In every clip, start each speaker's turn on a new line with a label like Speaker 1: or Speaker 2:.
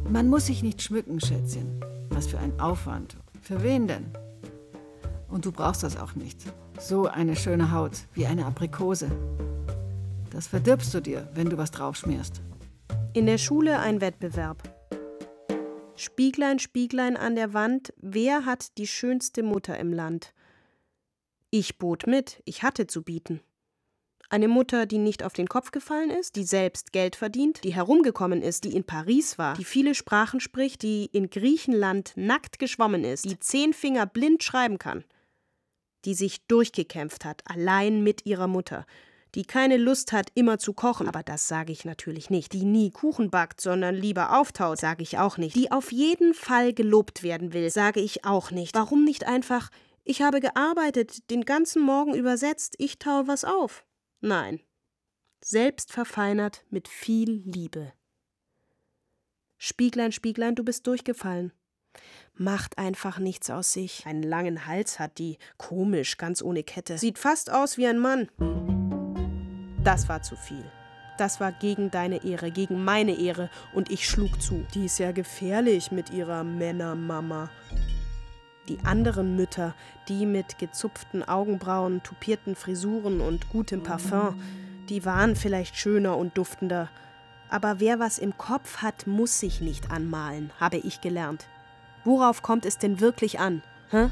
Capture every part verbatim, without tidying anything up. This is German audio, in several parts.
Speaker 1: Man muss sich nicht schmücken, Schätzchen. Was für ein Aufwand. Für wen denn? Und du brauchst das auch nicht. So eine schöne Haut, wie eine Aprikose. Das verdirbst du dir, wenn du was draufschmierst.
Speaker 2: In der Schule ein Wettbewerb. Spieglein, Spieglein an der Wand, wer hat die schönste Mutter im Land? Ich bot mit, ich hatte zu bieten. Eine Mutter, die nicht auf den Kopf gefallen ist, die selbst Geld verdient, die herumgekommen ist, die in Paris war, die viele Sprachen spricht, die in Griechenland nackt geschwommen ist, die zehn Finger blind schreiben kann, die sich durchgekämpft hat, allein mit ihrer Mutter, die keine Lust hat, immer zu kochen, aber das sage ich natürlich nicht, die nie Kuchen backt, sondern lieber auftaut, sage ich auch nicht, die auf jeden Fall gelobt werden will, sage ich auch nicht. Warum nicht einfach, ich habe gearbeitet, den ganzen Morgen übersetzt, ich taue was auf? Nein, selbst verfeinert mit viel Liebe. Spieglein, Spieglein, du bist durchgefallen. Macht einfach nichts aus sich. Einen langen Hals hat die, komisch, ganz ohne Kette. Sieht fast aus wie ein Mann. Das war zu viel. Das war gegen deine Ehre, gegen meine Ehre. Und ich schlug zu. Die ist ja gefährlich mit ihrer Männermama. Die anderen Mütter, die mit gezupften Augenbrauen, tupierten Frisuren und gutem Parfum, die waren vielleicht schöner und duftender. Aber wer was im Kopf hat, muss sich nicht anmalen, habe ich gelernt. Worauf kommt es denn wirklich an? Hä?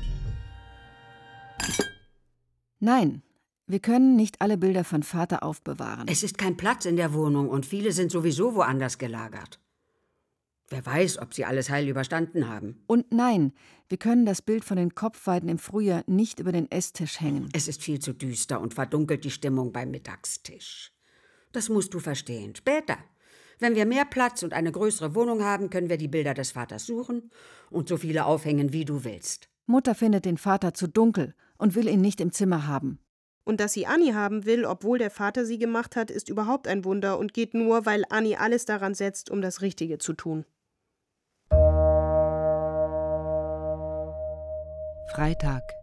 Speaker 1: Nein, wir können nicht alle Bilder von Vater aufbewahren.
Speaker 3: Es ist kein Platz in der Wohnung und viele sind sowieso woanders gelagert. Wer weiß, ob sie alles heil überstanden haben.
Speaker 1: Und nein, wir können das Bild von den Kopfweiden im Frühjahr nicht über den Esstisch hängen.
Speaker 3: Es ist viel zu düster und verdunkelt die Stimmung beim Mittagstisch. Das musst du verstehen. Später, wenn wir mehr Platz und eine größere Wohnung haben, können wir die Bilder des Vaters suchen und so viele aufhängen, wie du willst.
Speaker 1: Mutter findet den Vater zu dunkel und will ihn nicht im Zimmer haben.
Speaker 2: Und dass sie Annie haben will, obwohl der Vater sie gemacht hat, ist überhaupt ein Wunder und geht nur, weil Annie alles daran setzt, um das Richtige zu tun.
Speaker 1: Freitag.